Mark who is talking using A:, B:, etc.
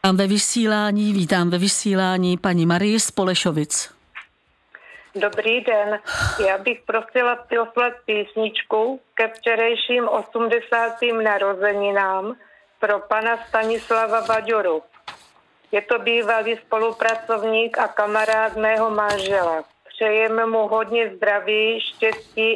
A: Vítám ve vysílání paní Marii z Polešovic.
B: Dobrý den, já bych prosila poslat písničku ke včerejším 80. narozeninám pro pana Stanislava Vaďuru. Je to bývalý spolupracovník a kamarád mého manžela. Přejeme mu hodně zdraví, štěstí